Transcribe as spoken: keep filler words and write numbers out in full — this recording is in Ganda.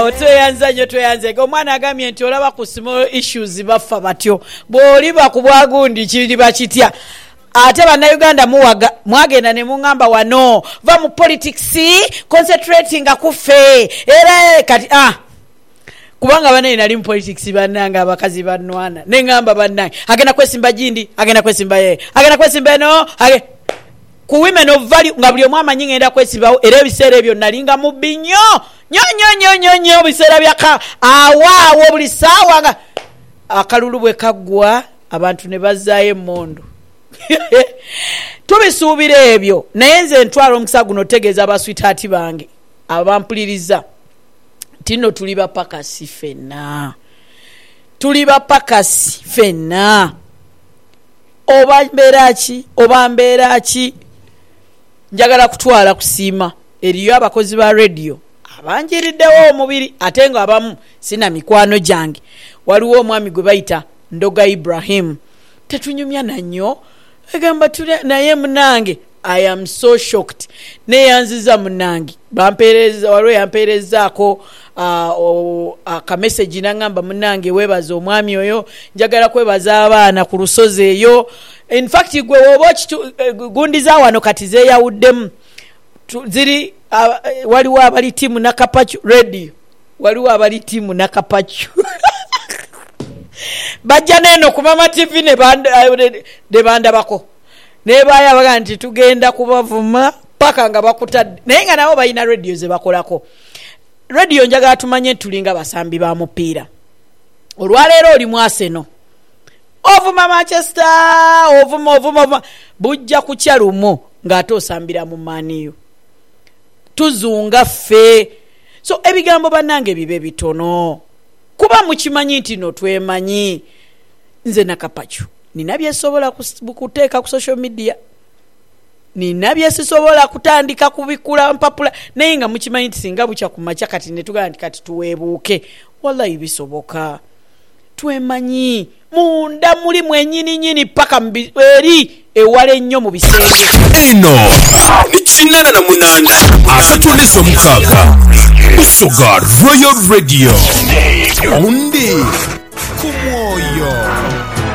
Tweyanza nyo tweyanze omwana agamye nti olaba ku small issues bafa batyo bw'oli bakubwa gundi kiri bakitya ate bannayuganda muwaga mwagenda ne mungamba wano va mu politics concentrating akufe era kati ah kubanga banaye nali mu politics bannanga abakazi bannwana ne ngamba bannaye agenda kwesimba jindi agenda kwesimba ye agenda kwesimba no age ku women of value nga buli omwama nyinga enda kwesimbawo era ebiseera ebyo nalinga mu binyo nyo nyo nyo nyo nyo biseera byaka awaawo buli saawa nga akalulu bwe kaggwa abantu ne bazaayo emmondo tubisuubira ebyo naye nze ntwala omukisa guno otegeeza abaswitaati bange abampuliriza tino tuli bapakasi fenna tuli bapakasi fenna oba mbeera ki oba mbeera ki njagala kutwala kusiima eriyo abakozi ba radio abanjiriddewo omubiri ate nga abamu sina mikwano gyange waliwo omwami gwe bayita Ndoga Ibrahim tetunyumya nanyo egamba tuli naye munange I am so shocked neyanziza munange bampereza waliwo yamperezaako aka message nangamba munange webaza omwami oyo njagala kwebaza abaana ku lusozi eyo in fact gwe woba gundi za wano kati zeyawuddemu ziri uh, waliwo abali timu Nakapachu radio waliwo abali timu Nakapachu bajja neno ku Mama T V ne banda de banda bako ne baya baga nti tugenda kubavuma paka nga bakutadde naye nga nabo bayina radio ze bakolako radio njaga tumanye tulinga basambi ba mupiira olwaleero oli mwaseno ovuma Manchester ovuma ovuma, ovuma. Bujja ku kyalumo ng'ate osambira mu maniyo tuzunga ffe so ebigambo bannange bibe bitono kuba mukimanyi nti no twemanyi nze Nakapachu nina byesobola kuteeka ku social media nina byesobola kutandika kubikula mpapula naye nga mukimanyi nti singa bukya ku makya kati ne tugamba kati tuweebuuke wallahi bisoboka twemanyi munda muli mwenyini nyini paka eri ewale nnyo mu bisenge eno ikinana na munana asatu ne somukaaga Busoga Royal Radio onde